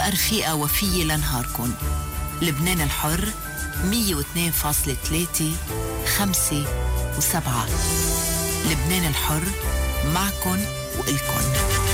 نبقى رفيقة وفية لنهاركن. لبنان الحر 102.3 5 و7. لبنان الحر معكن وإلكن.